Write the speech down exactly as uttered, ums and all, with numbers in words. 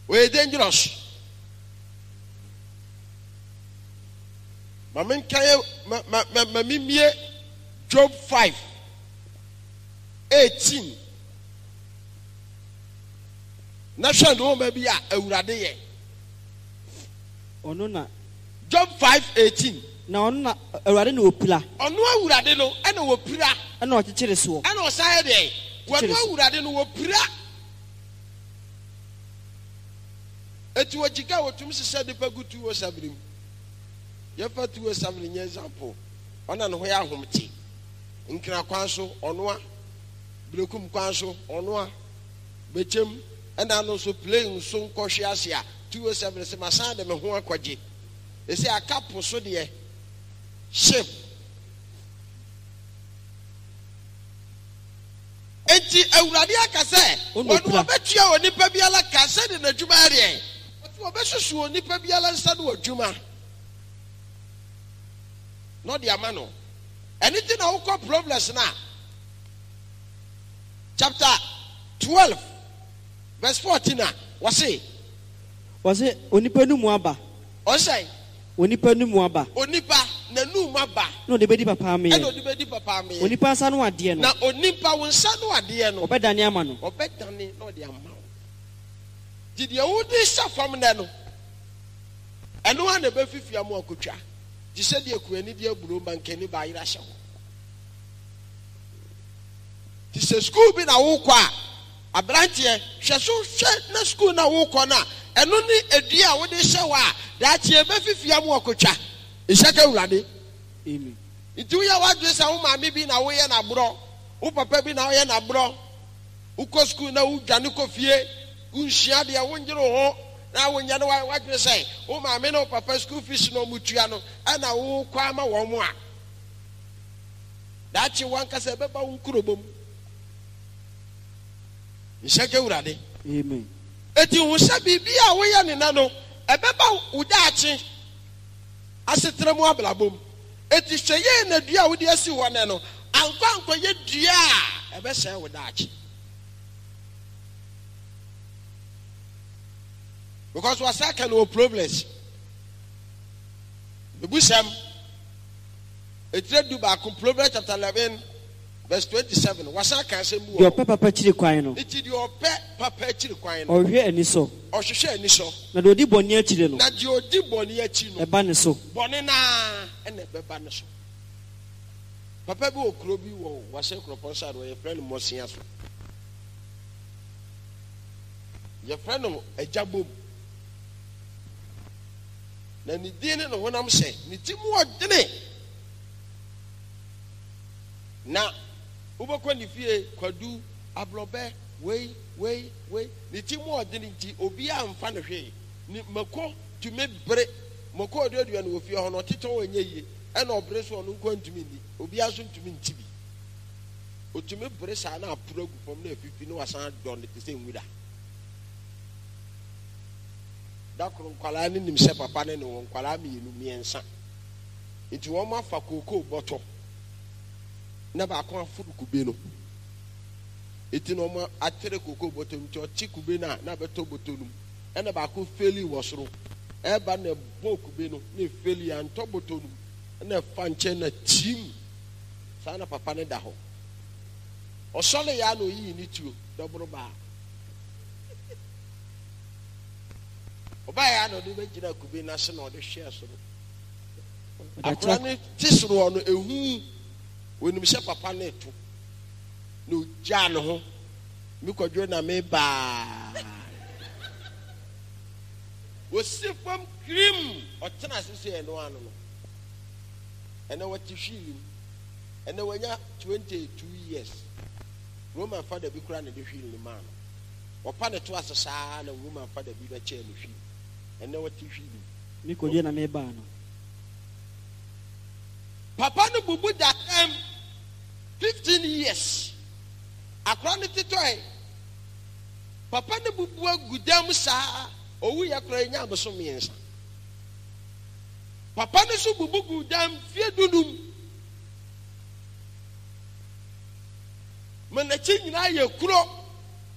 We dangerous. Mamen kaya mamimie Job five eighteen. Nation no maybe a awurade ye. Ono na Job five eighteen. Na ono na awurade na opira. Ono awurade no e na opira. E na okekere so. E na osaye de. Wano awurade no opira. Eti wajika wotum sese de pagutu wo sabrim. Ye fatu wo sabrim nye example. Ona no ho ya ahomte. Nkira kwan so ono a brekum kwan so ono a bechem ena no so playing so nkohwe ase a two oh seven se masan de me ho akwaje. E se akapo so de ship. Enti awurade aka se wono obetua onipa biala ka se de nadwuma are. Obesusu onipa biala nsa do adwuma. No the amano. Anything I will call problems now. Chapter twelve, verse fourteen. What's it? Was it onipa nu muaba? What's it? Onipa nu muaba. Onipa na nu muaba. No de bedi papa me. No de bedi papa me. Onipa sa no ade no. Na onipa won sa no ade no. Obedane ama no. Obedane no de ama. Did you wudi sa fam na no? Eno ha na be fifia mo akotwa. Ji se de akuani de aburo bankani ba yira hye ho. Ti se school bi na wo kwa abrantie hwe so hwe na school na wo kwa na eno ni edua a wo de hye wa da tie be fifia mo akotwa. Ishaka urade. Amen. Itu ya wa dwe sa wo maame bi na wo ye na bro. Wo papa bi na wo ye na bro. Wo ko school na wo dwane ko fie. Wo nhia de wo njiro ho. Na wonya no wa dwe say wo maame no papa school fees no mutua no ana wo kwa ma wo mo a dachi wan ka se beba wo nkurobom ishake urade. Amen. Eti wo sha bibia wo ye ne na no ebeba wo dachi asetre mu ablabom eti hweye na dua wo de asi wo ne no anko anko ye dua a ebe se wo dachi. Because we are second no problems. The Busam, a trade do back on Proverbs chapter eleven, verse twenty-seven. Was I can say more? Your papa chiri kwano. It is your pet papa chiri kwano. Or here any so. Or she share any so. Na do di boni chiri no. Na dio di boni chino. E ba ne so. Boni na and e ba ne so. Papa bi okrobi wo was a croponsa do your friend Mosia so. Your friend a jabo. Na ni dine no wonam hye ni timu odene na ubokwa ni fie kwadu abrobe wei wei wei ni timu odene nti obi amfa no hwe ni mako tumi bre mako oduadua no ofie ho no teto onye yi e na obre so no nkwa ntumi ni obi aso ntumi ntibi otumi bre sa na apura gu fom na afifi no wasan don ne tese nwida dakoro nkwala ne nim se papa ne ne won kwala mi yenu miensa nti won ma fa koko boto na ba ko afuru kube no eti no ma atere koko boto nti o chi kube na na beto boto num e na ba ko feli wosoro e ba na bo kube no na feli anto boto num na fa nche na tim sa na papa ne da ho o sole ya no yi ni tuo dobro ba Obaya no de begina kube na se no de hwe so no akura ne tisoro no ehu wonim se papa na eto no gya no ho mi kwadwo na me ba wo sifam cream o tena sese eno ano no ene wati hwilim ene wanya twenty-two years Roman father bi kura na de hwilim ma no opa ne to asesa na Roman father bi ba che no hwi ene wati hwilim mi ko je na me ba no papa no bubu that time fifteen years akra ne tetoy papa no bubu agudam saa owu yakra nya aboso miensa papa no so bubu gudam fie dunum manachi nyina ye kuro